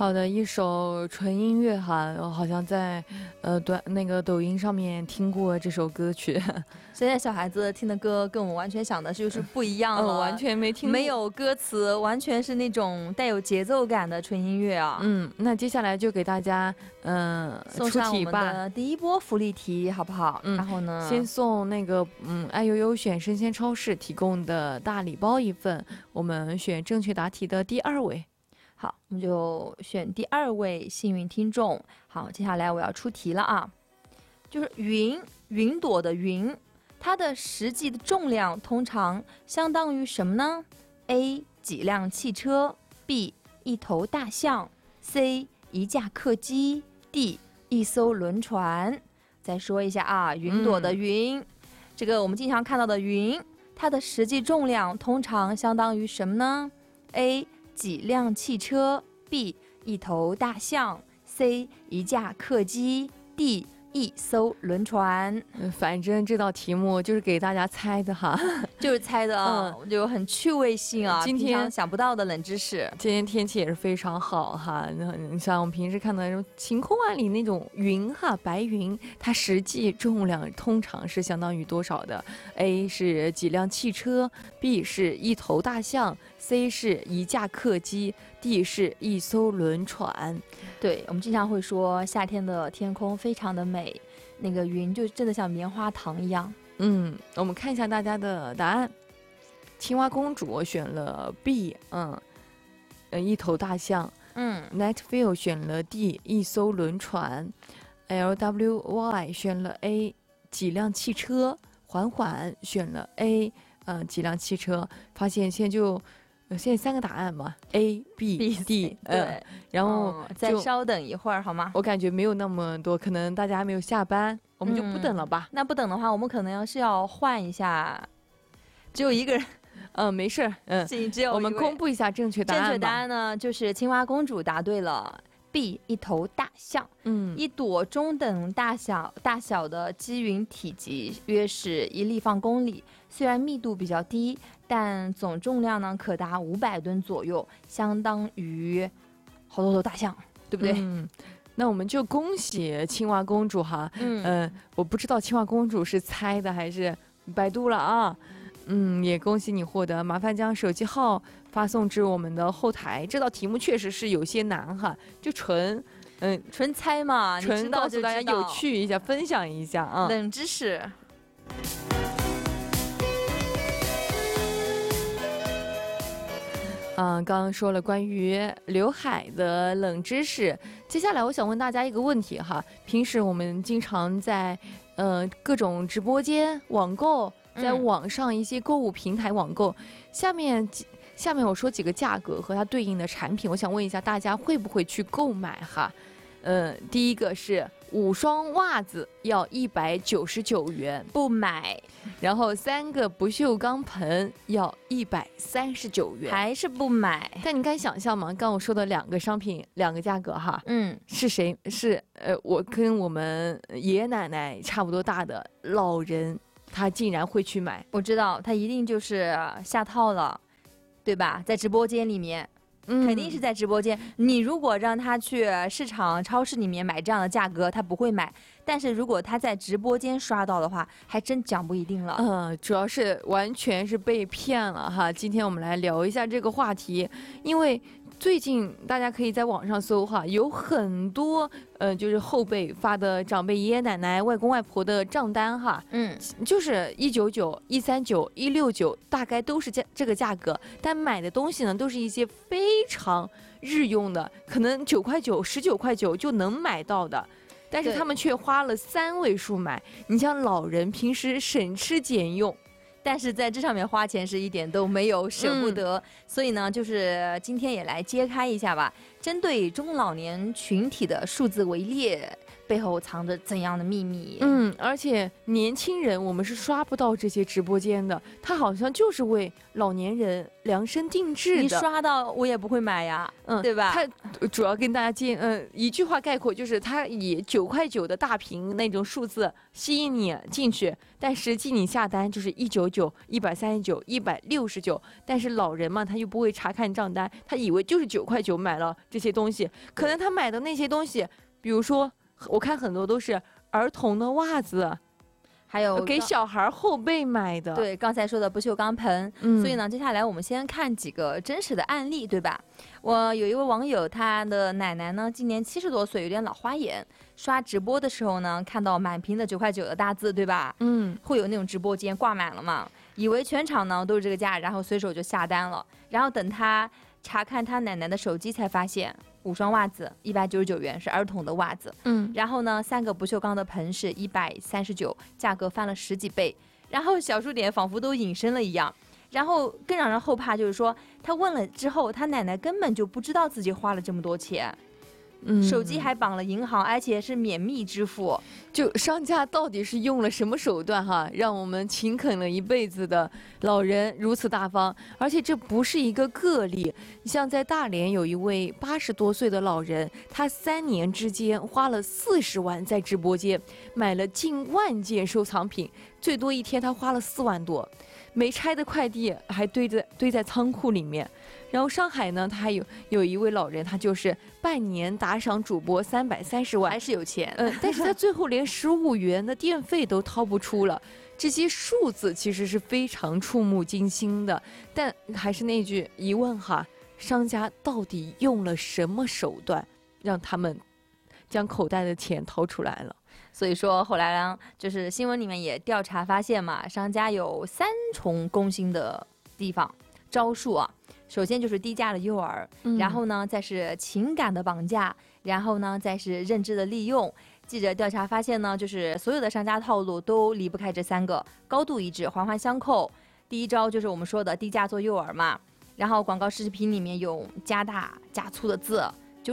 好的，一首纯音乐哈，我好像在那个抖音上面听过这首歌曲。 现在小孩子听的歌跟我们完全想的就是不一样了， 完全没听过， 没有歌词，完全是那种带有节奏感的纯音乐啊。 那接下来就给大家送上我们的第一波福利题，好不好？然后呢， 先送那个爱优优选生鲜超市提供的大礼包1份，我们选正确答题的第2位。 好，我们就选第2位幸运听众。好，接下来我要出题了啊，就是云朵的云，它的实际的重量通常相当于什么呢？ A 几辆汽车， B 一头大象， C 一架客机， D 一艘轮船。再说一下啊，云朵的云，这个我们经常看到的云，它的实际重量通常相当于什么呢？ A几辆汽车， B 一头大象， C 一架客机， D 一艘轮船。 反正这道题目就是给大家猜的哈， 就是猜的啊，就很趣味性啊， 今天平常想不到的冷知识。 今天天气也是非常好哈，你像我们平时看到那种晴空万里那种云哈，白云，它实际重量通常是相当于多少的？ A 是几辆汽车， B 是一头大象， C 是一架客机， D 是一艘轮船。 对，我们经常会说夏天的天空非常的美，那个云就真的像棉花糖一样。 我们看一下大家的答案。青蛙公主选了 B， 一头大象。Nightfield 选了 D， 一艘轮船。LWY 选了 A， 几辆汽车。缓缓选了 A， 几辆汽车。发现现在3个答案嘛 A、B、D， 对， 然后再稍等一会儿好吗？ 我感觉没有那么多，可能大家还没有下班，我们就不等了吧。 那不等的话，我们可能要换一下，只有一个人。 没事， 只有我们公布一下正确答案吧。 正确答案呢，就是青蛙公主答对了。B 一头大象。一朵中等大小的积云体积约是1立方公里，虽然密度比较低，但总重量呢可达500吨左右，相当于好多头大象，对不对？ 那我们就恭喜青蛙公主哈。我不知道青蛙公主是猜的还是百度了啊。也恭喜你获得，麻烦将手机号发送至我们的后台。这道题目确实是有些难哈，就纯猜嘛， 纯告诉大家有趣一下，分享一下啊， 冷知识。 刚刚说了关于刘海的冷知识，接下来我想问大家一个问题哈，平时我们经常在各种直播间网购，在网上一些购物平台网购，下面我说几个价格和它对应的产品，我想问一下大家会不会去购买哈？第一个是5双袜子要199元， 不买。 然后3个不锈钢盆要139元， 还是不买。 但你敢想象吗？刚我说的2个商品2个价格哈，是谁？是我跟我们爷爷奶奶差不多大的老人，他竟然会去买。 我知道他一定就是下套了，对吧？在直播间里面。肯定是在直播间。你如果让他去市场超市里面买这样的价格，他不会买。但是如果他在直播间刷到的话，还真讲不一定了。 主要是完全是被骗了哈。今天我们来聊一下这个话题，因为最近大家可以在网上搜哈，有很多就是后辈发的长辈爷爷奶奶外公外婆的账单哈，就是199、139、169，大概都是这个价格，但买的东西呢都是一些非常日用的，可能9块9、19块9就能买到的。但是他们却花了3位数买。你像老人平时省吃俭用， 但是在这上面花钱是一点都没有舍不得。所以呢，就是今天也来揭开一下吧，针对中老年群体的数字围猎背后藏着怎样的秘密？ 而且年轻人我们是刷不到这些直播间的，他好像就是为老年人量身定制的。 你刷到我也不会买呀，对吧？ 他主要跟大家一句话概括，就是他以9.9块的大屏那种数字吸引你进去，但实际你下单就是199、139、169，但是老人嘛，他又不会查看账单，他以为就是9.9块买了这些东西，可能他买的那些东西，比如说我看很多都是儿童的袜子， 还有给小孩后背买的。 对，刚才说的不锈钢盆。所以呢，接下来我们先看几个真实的案例，对吧？我有一位网友，他的奶奶呢今年70多岁，有点老花眼，刷直播的时候呢，看到满屏的9.9的大字，对吧？会有那种直播间挂满了嘛，以为全场呢都是这个价，然后随手就下单了，然后等他查看他奶奶的手机才发现5双袜子199元是儿童的袜子，然后呢3个不锈钢的盆是139，价格翻了10几倍，然后小数点仿佛都隐身了一样。然后更让人后怕就是说，他问了之后，他奶奶根本就不知道自己花了这么多钱。手机还绑了银行，而且是免密支付。 就商家到底是用了什么手段哈，让我们勤恳了一辈子的老人如此大方？而且这不是一个个例，像在大连有一位80多岁的老人，他3年之间花了40万在直播间买了近万件收藏品，最多一天他花了4万多，没拆的快递还堆在仓库里面。然后上海呢，他还有一位老人，他就是半年打赏主播330万， 还是有钱。 但是他最后连15元的电费都掏不出了。这些数字其实是非常触目惊心的，但还是那句疑问哈，商家到底用了什么手段，让他们将口袋的钱掏出来了？ 所以说后来呢，就是新闻里面也调查发现嘛，商家有3重攻心的地方招数啊。首先就是低价的诱饵，然后呢再是情感的绑架，然后呢再是认知的利用。记者调查发现呢，就是所有的商家套路都离不开这3个，高度一致，环环相扣。第一招就是我们说的低价做诱饵嘛，然后广告视频里面有加大加粗的字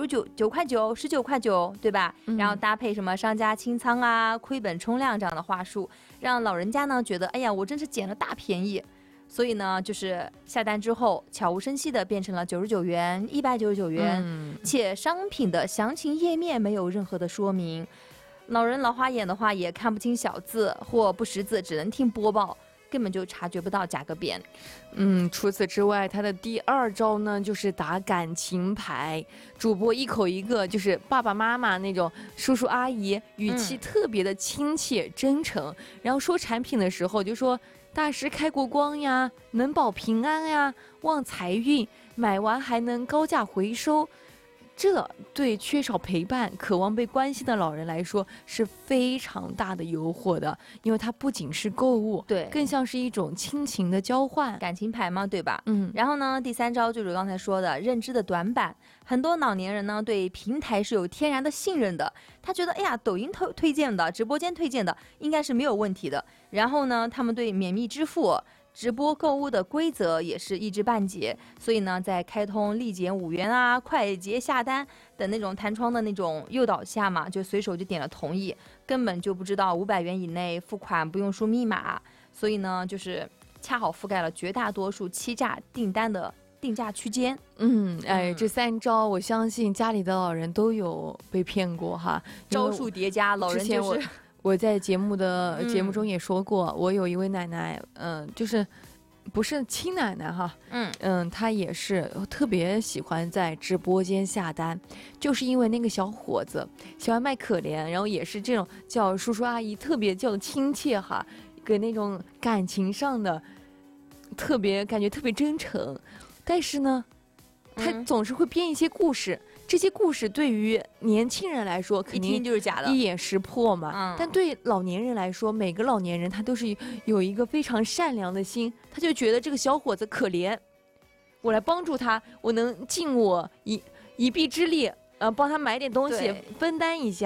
，9.9、19.9，对吧？然后搭配什么商家清仓啊、亏本冲量这样的话术，让老人家呢觉得，哎呀，我真是捡了大便宜。所以呢，就是下单之后悄无声息的变成了99元、199元，且商品的详情页面没有任何的说明。老人老花眼的话也看不清小字或不识字，只能听播报，根本就察觉不到价格变。 除此之外，他的第2招呢，就是打感情牌。主播一口一个，就是爸爸妈妈那种叔叔阿姨，语气特别的亲切真诚。然后说产品的时候就说大师开过光呀，能保平安呀，旺财运，买完还能高价回收。这对缺少陪伴、渴望被关心的老人来说是非常大的诱惑的，因为它不仅是购物， 对， 更像是一种亲情的交换， 感情牌嘛，对吧？然后呢，第3招就是刚才说的认知的短板。很多老年人呢对平台是有天然的信任的，他觉得哎呀，抖音推荐的、直播间推荐的应该是没有问题的。然后呢，他们对免密支付、直播购物的规则也是一知半解，所以呢，在开通立减5元啊、快捷下单等那种弹窗的那种诱导下嘛，就随手就点了同意，根本就不知道500元以内付款不用输密码，所以呢，就是恰好覆盖了绝大多数欺诈订单的定价区间。 这3招我相信家里的老人都有被骗过哈， 招数叠加，老人就是我在节目中也说过，我有一位奶奶，就是不是亲奶奶哈，她也是特别喜欢在直播间下单，就是因为那个小伙子喜欢卖可怜，然后也是这种叫叔叔阿姨，特别叫亲切哈，给那种感情上的感觉特别真诚，但是呢，他总是会编一些故事。这些故事对于年轻人来说，肯定一听就是假的， 一眼识破嘛。但对老年人来说，每个老年人他都是有一个非常善良的心，他就觉得这个小伙子可怜，我来帮助他，我能尽我一臂之力，帮他买点东西，分担一下。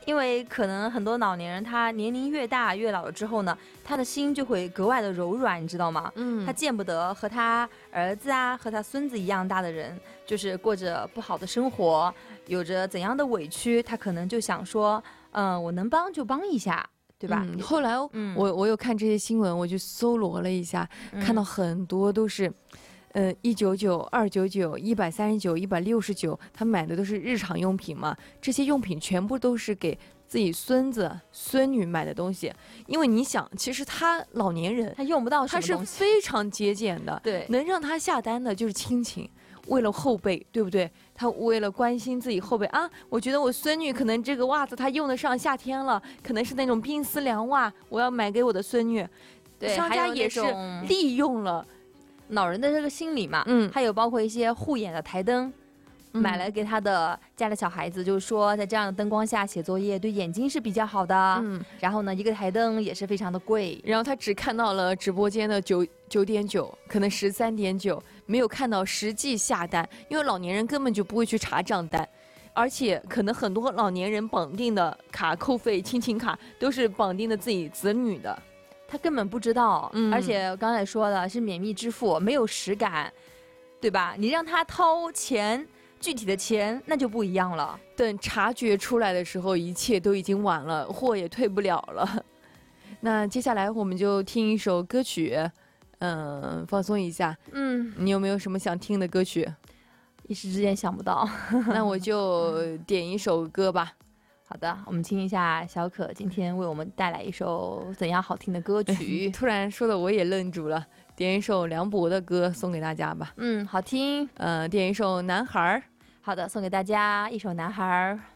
因为可能很多老年人他年龄越大越老了之后呢，他的心就会格外的柔软，你知道吗？他见不得和他儿子啊和他孙子一样大的人就是过着不好的生活，有着怎样的委屈，他可能就想说我能帮就帮一下，对吧？ 后来我有看这些新闻，我就搜罗了一下，看到很多都是199、299、139、169，他买的都是日常用品嘛，这些用品全部都是给自己孙子孙女买的东西。因为你想，其实他老年人他用不到什么东西， 他是非常节俭的， 对， 能让他下单的就是亲情，为了后辈，对不对？他为了关心自己后辈啊，我觉得我孙女可能这个袜子她用得上夏天了，可能是那种冰丝凉袜，我要买给我的孙女。 对， 商家也是利用了老人的这个心理嘛，还有包括一些护眼的台灯，买来给他的家里小孩子，就是说在这样的灯光下写作业对眼睛是比较好的。然后呢，一个台灯也是非常的贵， 然后他只看到了直播间的9.9，可能13.9，没有看到实际下单，因为老年人根本就不会去查账单。而且可能很多老年人绑定的卡扣费亲情卡都是绑定的自己子女的， 他根本不知道。而且刚才说的是免密支付，没有实感，对吧？你让他掏钱，具体的钱那就不一样了。 等察觉出来的时候，一切都已经晚了，货也退不了了。那接下来我们就听一首歌曲，放松一下。你有没有什么想听的歌曲？ 一时之间想不到。 那我就点一首歌吧。 好的，我们听一下小可今天为我们带来一首怎样好听的歌曲。 突然说的我也愣住了，点一首梁博的歌送给大家吧。 好听。 点一首男孩。 好的，送给大家一首男孩。